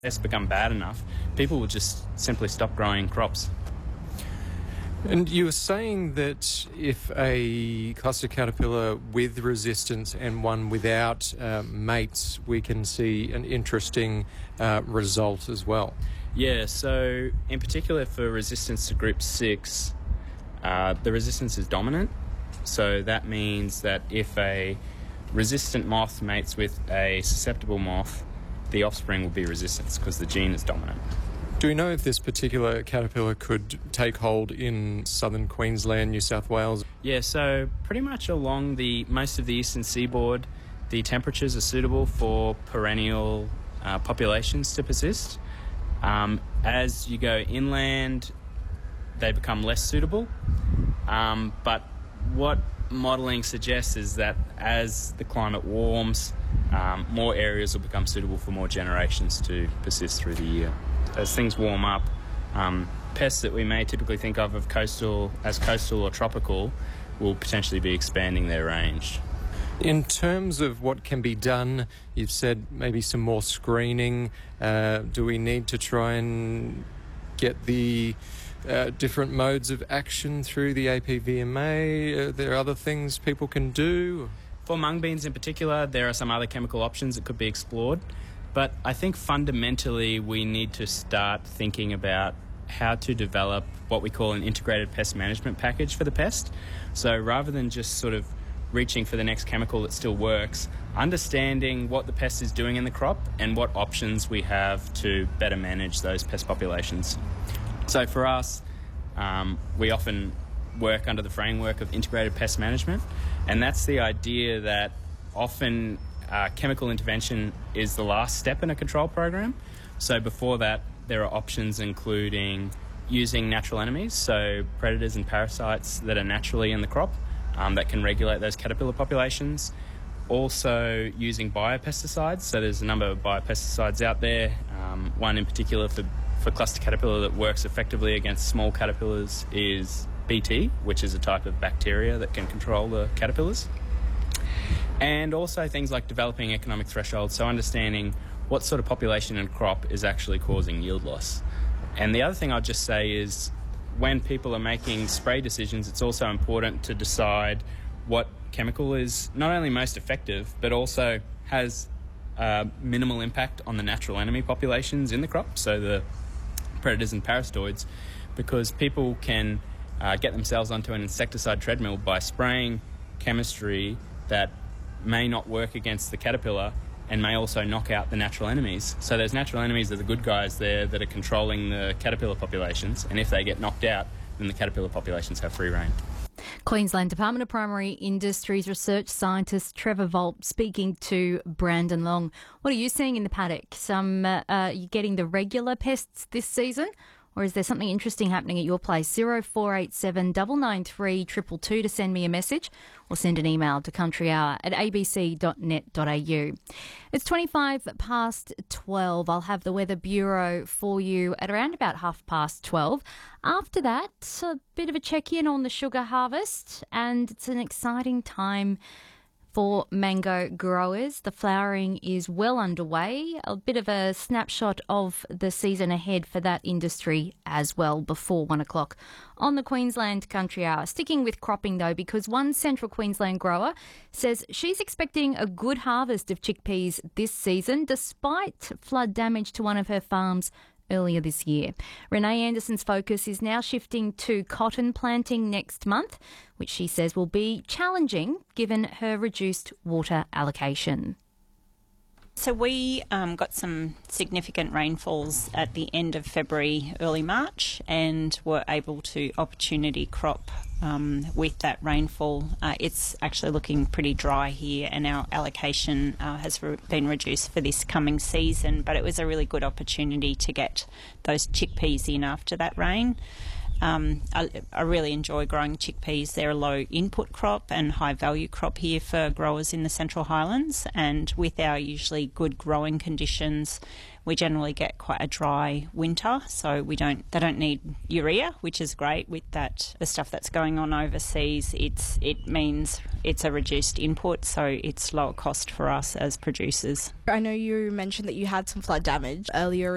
It's become bad enough, people will just simply stop growing crops. And you were saying that if a cluster caterpillar with resistance and one without mates, we can see an interesting result as well. Yeah, so in particular for resistance to group 6, the resistance is dominant. So that means that if a resistant moth mates with a susceptible moth, the offspring will be resistant because the gene is dominant. Do we know if this particular caterpillar could take hold in southern Queensland, New South Wales? Yeah, so pretty much along most of the eastern seaboard, the temperatures are suitable for perennial populations to persist. As you go inland, they become less suitable. But what modelling suggests is that as the climate warms, more areas will become suitable for more generations to persist through the year. As things warm up, pests that we may typically think of coastal or tropical will potentially be expanding their range. In terms of what can be done, you've said maybe some more screening. Do we need to try and get the different modes of action through the APVMA? Are there other things people can do? For mung beans in particular, there are some other chemical options that could be explored. But I think fundamentally we need to start thinking about how to develop what we call an integrated pest management package for the pest. So rather than just sort of reaching for the next chemical that still works, understanding what the pest is doing in the crop and what options we have to better manage those pest populations. So for us, we often work under the framework of integrated pest management, and that's the idea that often chemical intervention is the last step in a control program. So before that, there are options including using natural enemies, so predators and parasites that are naturally in the crop that can regulate those caterpillar populations. Also using biopesticides, so there's a number of biopesticides out there. One in particular for cluster caterpillar that works effectively against small caterpillars is BT, which is a type of bacteria that can control the caterpillars. And also things like developing economic thresholds, so understanding what sort of population and crop is actually causing yield loss. And the other thing I'll just say is when people are making spray decisions, it's also important to decide what chemical is not only most effective, but also has minimal impact on the natural enemy populations in the crop, so the predators and parasitoids, because people can get themselves onto an insecticide treadmill by spraying chemistry that may not work against the caterpillar and may also knock out the natural enemies. So those natural enemies are the good guys there that are controlling the caterpillar populations, and if they get knocked out, then the caterpillar populations have free rein. Queensland Department of Primary Industries research scientist Trevor Volp speaking to Brandon Long. What are you seeing in the paddock? You getting the regular pests this season? Or is there something interesting happening at your place? 0487 993 222 to send me a message or send an email to countryhour@abc.net.au. It's 25 past 12. I'll have the Weather Bureau for you at around about 12:30. After that, a bit of a check-in on the sugar harvest, and it's an exciting time for mango growers. The flowering is well underway. A bit of a snapshot of the season ahead for that industry as well before 1 o'clock on the Queensland Country Hour. Sticking with cropping though, because one central Queensland grower says she's expecting a good harvest of chickpeas this season despite flood damage to one of her farms earlier this year. Renee Anderson's focus is now shifting to cotton planting next month, which she says will be challenging given her reduced water allocation. So we got some significant rainfalls at the end of February, early March, and were able to opportunity crop with that rainfall. It's actually looking pretty dry here, and our allocation has been reduced for this coming season, but it was a really good opportunity to get those chickpeas in after that rain. I really enjoy growing chickpeas. They're a low input crop and high value crop here for growers in the Central Highlands, and with our usually good growing conditions, we generally get quite a dry winter, so they don't need urea, which is great. With that, the stuff that's going on overseas, it means it's a reduced input, so it's lower cost for us as producers. I know you mentioned that you had some flood damage earlier